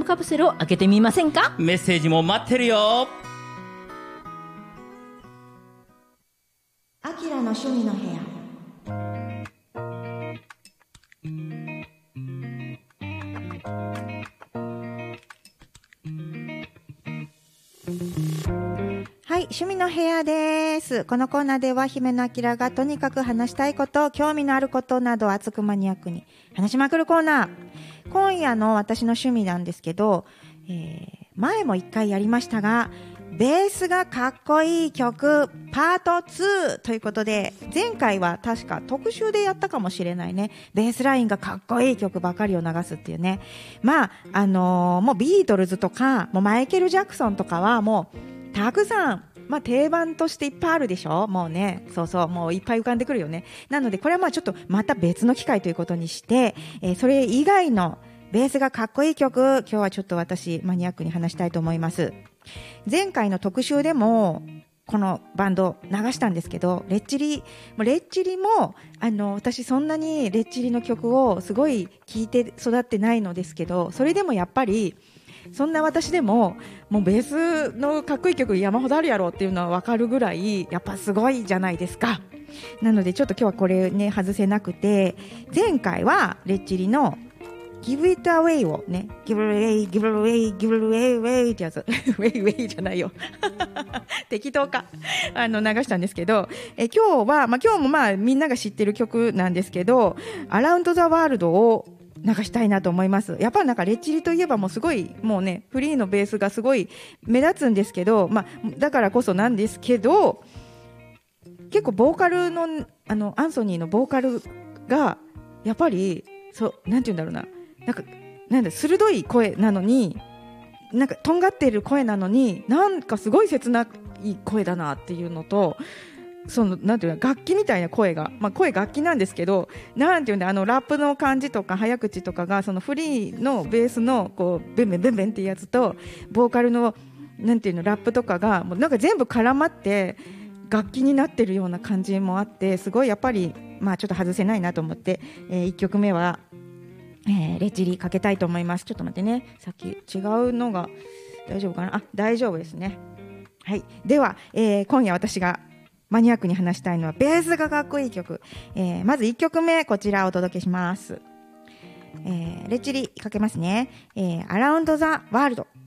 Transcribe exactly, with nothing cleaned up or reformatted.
カプセルを開けてみませんか？ メッセージも待ってるよ。 アキラの趣味の部屋。はい、趣味の部屋です。このコーナーでは姫野明がとにかく話したいこと、興味のあることなど熱くマニアックに話しまくるコーナー。今夜の私の趣味なんですけど、えー、前も一回やりましたが、ベースがかっこいい曲パートツーということで、前回は確か特集でやったかもしれないね。ベースラインがかっこいい曲ばかりを流すっていうね。まあ、あのー、もうビートルズとか、もうマイケル・ジャクソンとかはもうたくさん、まあ定番としていっぱいあるでしょ。もうね、そうそう、もういっぱい浮かんでくるよね。なのでこれはまあちょっとまた別の機会ということにして、えー、それ以外のベースがかっこいい曲、今日はちょっと私マニアックに話したいと思います。前回の特集でもこのバンド流したんですけど、レッチリ、レッチリもあの私そんなにレッチリの曲をすごい聴いて育ってないのですけど、それでもやっぱりそんな私でももうベースのかっこいい曲山ほどあるやろっていうのは分かるぐらいやっぱすごいじゃないですか。なのでちょっと今日はこれね外せなくて、前回はレッチリのGive It Away をね、Give It Away, Give It Away, Give It Away, Away ってやつ。Way, Way じゃないよ。適当か。あの、流したんですけど、え今日は、まあ今日もまあみんなが知ってる曲なんですけど、Around the World を流したいなと思います。やっぱりなんかレッチリといえばもうすごい、もうね、フリーのベースがすごい目立つんですけど、まあだからこそなんですけど、結構ボーカルの、あの、アンソニーのボーカルが、やっぱり、そう、なんて言うんだろうな。なんかなんだ鋭い声なのに、なんかとんがっている声なのに、なんかすごい切ない声だなっていうのと、そのなんていうの、楽器みたいな声が、まあ、声楽器なんですけど、なんていうんだ、あのラップの感じとか早口とかがそのフリーのベースのこうベンベンベンベンっていうやつとボーカルのなんていうのラップとかがもうなんか全部絡まって楽器になってるような感じもあって、すごいやっぱりまあちょっと外せないなと思って、えー、いっきょくめはえー、レッチリかけたいと思います。ちょっと待ってね、さっき違うのが大丈夫かな。あ、大丈夫ですね。はい、では、えー、今夜私がマニアックに話したいのはベースがかっこいい曲、えー、まずいっきょくめこちらをお届けします。えー、レッチリかけますね、えー、Around the World。